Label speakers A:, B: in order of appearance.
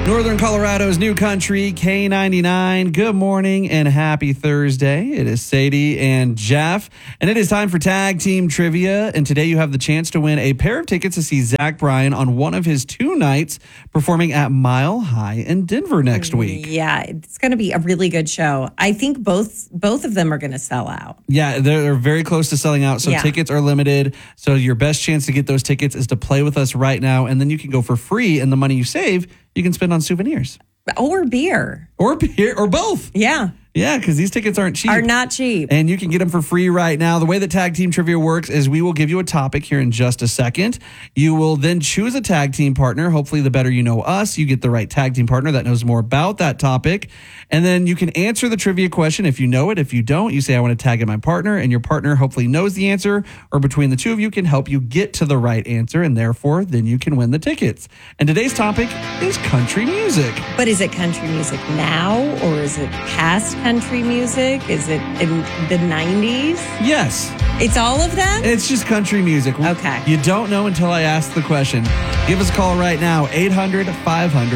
A: Northern Colorado's new country, K99. Good morning and happy Thursday. It is Sadie and Jeff, and it is time for Tag Team Trivia. And today you have the chance to win a pair of tickets to see Zach Bryan on one of his 2 nights performing at Mile High in Denver next week.
B: Yeah, it's going to be a really good show. I think both of them are going to sell out.
A: Yeah, they're very close to selling out, so tickets are limited. So your best chance to get those tickets is to play with us right now, and then you can go for free, and the money you save, you can spend on souvenirs.
B: Or beer.
A: Or beer, or both.
B: Yeah.
A: Yeah, because these tickets aren't cheap.
B: Are not cheap.
A: And you can get them for free right now. The way that Tag Team Trivia works is we will give you a topic here in just a second. You will then choose a tag team partner. Hopefully, the better you know us, you get the right tag team partner that knows more about that topic. And then you can answer the trivia question if you know it. If you don't, you say, I want to tag in my partner. And your partner hopefully knows the answer. Or between the two of you can help you get to the right answer. And therefore, then you can win the tickets. And today's topic is country music.
B: But is it country music now? Or is it past country music? Is it in the 90s?
A: Yes.
B: It's all of them?
A: It's just country music.
B: Okay.
A: You don't know until I ask the question. Give us a call right now, 800-500.